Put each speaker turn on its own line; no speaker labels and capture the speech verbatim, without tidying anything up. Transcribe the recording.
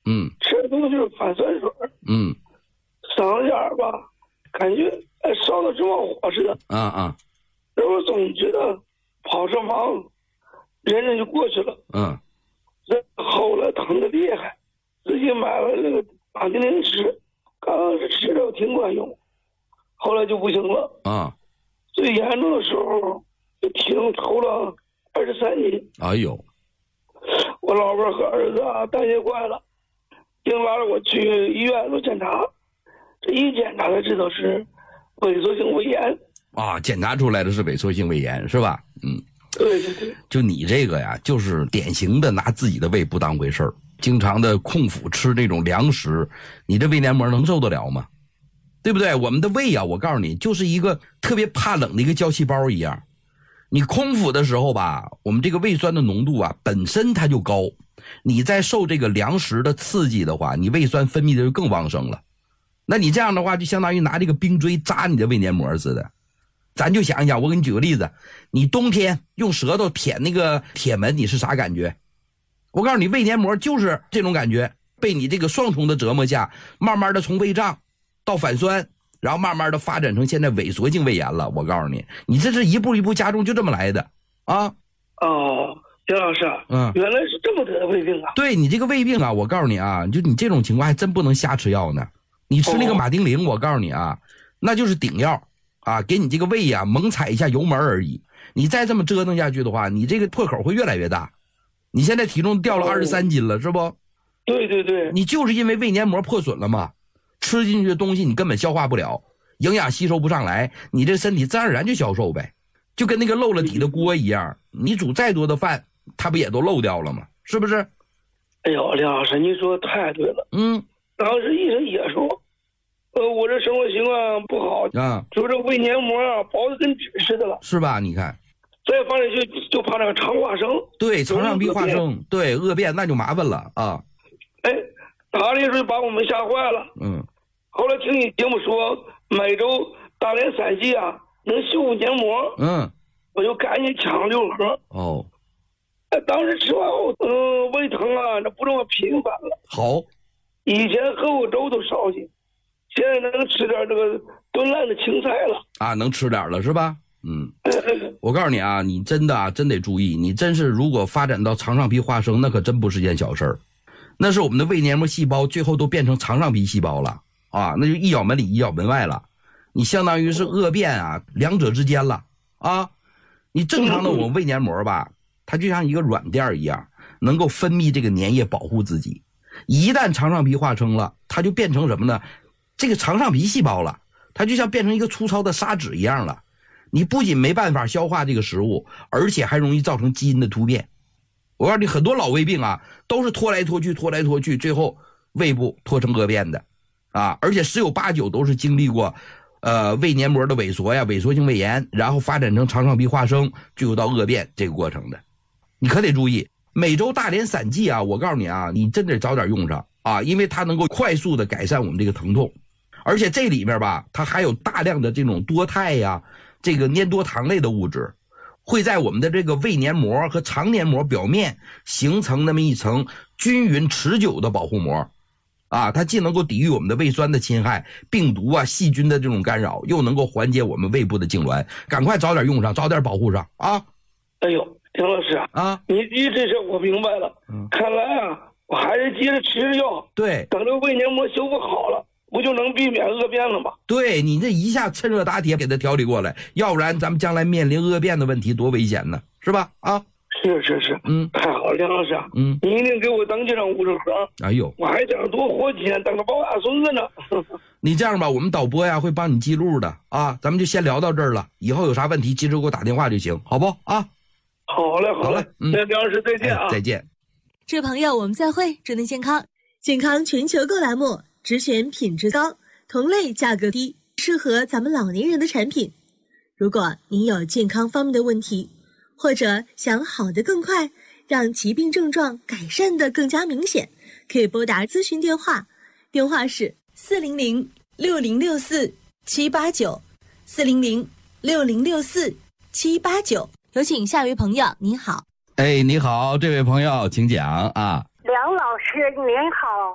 嗯，
吃的东西就是反酸水，
嗯，
嗓子眼儿吧，感觉哎烧的这么火似的，
啊啊，
然后总觉得跑上房，人人就过去了，
嗯，
后来疼的厉害，自己买了那个马丁啉吃，刚开始吃着挺管用，后来就不行了，
啊，
最严重的时候就体重抽了二十三斤，
哎呦，
我老婆和儿子啊担心坏了，硬拉着我去医院做检查，这一检查才知道是萎缩性胃炎
啊，检查出来的是萎缩性胃炎是吧？嗯，
对对对，
就你这个呀，就是典型的拿自己的胃不当回事儿，经常的空腹吃那种凉食，你这胃黏膜能受得了吗？对不对？我们的胃啊，我告诉你，就是一个特别怕冷的一个胶细胞一样。你空腹的时候吧，我们这个胃酸的浓度啊本身它就高，你再受这个凉食的刺激的话，你胃酸分泌的就更旺盛了。那你这样的话就相当于拿这个冰锥扎你的胃黏膜似的。咱就想一想，我给你举个例子，你冬天用舌头舔那个铁门，你是啥感觉？我告诉你，胃黏膜就是这种感觉，被你这个双重的折磨下，慢慢的从胃胀到反酸，然后慢慢的发展成现在萎缩性胃炎了。我告诉你，你这是一步一步加重，就这么来的啊。
哦，丁老师，
嗯，
原来是这么得的胃病啊。
对，你这个胃病啊，我告诉你啊，就你这种情况还真不能瞎吃药呢。你吃那个马丁啉，我告诉你啊，那就是顶药啊，给你这个胃呀、啊、猛踩一下油门而已。你再这么折腾下去的话，你这个破口会越来越大。你现在体重掉了二十三斤了，是不？
对对对，
你就是因为胃黏膜破损了嘛，吃进去的东西你根本消化不了，营养吸收不上来，你这身体自然而然就消瘦呗，就跟那个漏了底的锅一样，你煮再多的饭，它不也都漏掉了吗？是不是？
哎呦，梁老师，你说的太对了。
嗯，
当时医生也说，呃，我这生活习惯不好
啊，
就这胃黏膜啊薄的跟纸似的了，
是吧？你看，
再放进去就怕那个肠化生，
对，肠上壁化生，对，恶变那就麻烦了啊。
哎，打了一水把我们吓坏了。
嗯，
后来听你节目说每周大连散剂啊能修复黏膜，
嗯，
我就赶紧抢了六盒。
哦，
哎，当时吃完后，嗯、呃，胃疼啊，那不这么频繁了。
好，
以前喝过粥都烧心，现在能吃点这个炖烂的青菜了
啊，能吃点了是吧？嗯，我告诉你啊，你真的啊，真得注意，你真是如果发展到肠上皮化生，那可真不是件小事儿。那是我们的胃黏膜细胞最后都变成肠上皮细胞了啊，那就一咬门里一咬门外了，你相当于是恶变啊，两者之间了啊。你正常的我们胃黏膜吧，它就像一个软垫一样，能够分泌这个粘液保护自己。一旦肠上皮化生了，它就变成什么呢？这个肠上皮细胞了，它就像变成一个粗糙的砂纸一样了。你不仅没办法消化这个食物，而且还容易造成基因的突变。我告诉你，很多老胃病啊，都是拖来拖去，拖来拖去，最后胃部拖成恶变的，啊，而且十有八九都是经历过，呃，胃黏膜的萎缩呀，萎缩性胃炎，然后发展成肠上皮化生，最后到恶变这个过程的。你可得注意，每周大连散剂啊，我告诉你啊，你真得早点用上啊，因为它能够快速的改善我们这个疼痛，而且这里面吧，它还有大量的这种多肽呀，这个粘多糖类的物质。会在我们的这个胃黏膜和肠黏膜表面形成那么一层均匀持久的保护膜，啊，它既能够抵御我们的胃酸的侵害、病毒啊、细菌的这种干扰，又能够缓解我们胃部的痉挛。赶快早点用上，早点保护上啊！
哎呦，丁老师
啊，
你你这事我明白了，嗯，看来啊，我还是接着吃着药，
对，
等这胃黏膜修复好了，不就能避免恶变了吗？
对，你这一下趁热打铁给它调理过来，要不然咱们将来面临恶变的问题多危险呢，是吧？啊，
是是是，
嗯，
太好了，梁老师，
嗯，
你一定给我登记上五十盒。
哎呦，
我还想多活几年，等着抱大孙子呢。
你这样吧，我们导播呀会帮你记录的啊，咱们就先聊到这儿了，以后有啥问题及时给我打电话就行，好不啊？
好嘞，好嘞，嗯，那梁老师再见啊、
哎，再见。
这位朋友，我们再会，祝您健康。健康全球购栏目，只选品质高、同类价格低、适合咱们老年人的产品。如果您有健康方面的问题，或者想好得更快，让疾病症状改善得更加明显，可以拨打咨询电话，电话是四零零六零六四七八九，四零零六零六四七八九。有请下一位朋友，您好。
哎，你好，这位朋友，请讲啊。
梁老师您好。